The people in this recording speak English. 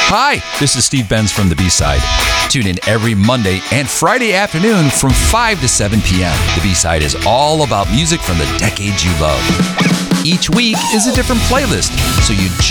Hi, this is Steve Benz from The B-Side. Tune in every Monday and Friday afternoon from 5 to 7 p.m. The B-Side is all about music from the decades you love. Each week is a different playlist, so you